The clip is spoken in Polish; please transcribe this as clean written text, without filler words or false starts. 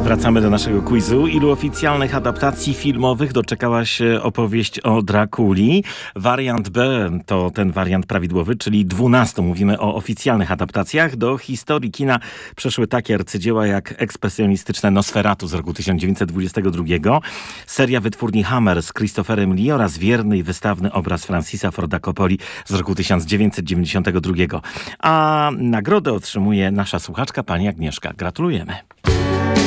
Wracamy do naszego quizu. Ilu oficjalnych adaptacji filmowych doczekała się opowieść o Drakuli? Wariant B to ten wariant prawidłowy, czyli 12. Mówimy o oficjalnych adaptacjach. Do historii kina przeszły takie arcydzieła jak ekspresjonistyczne Nosferatu z roku 1922, seria wytwórni Hammer z Christopherem Lee oraz wierny i wystawny obraz Francisa Forda Coppoli z roku 1992. A nagrodę otrzymuje nasza słuchaczka, pani Agnieszka. Gratulujemy.